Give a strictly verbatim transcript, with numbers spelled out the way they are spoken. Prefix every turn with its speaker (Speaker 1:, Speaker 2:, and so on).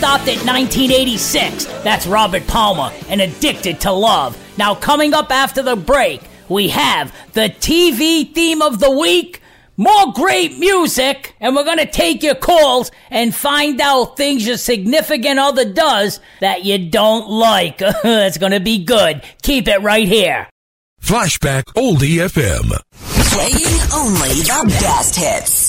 Speaker 1: stopped at nineteen eighty-six. That's Robert Palmer and Addicted to Love. Now, coming up after the break, we have the T V theme of the week, more great music, and we're going to take your calls and find out things your significant other does that you don't like. It's going to be good. Keep it right here.
Speaker 2: Flashback Oldie F M.
Speaker 3: Playing only the best hits.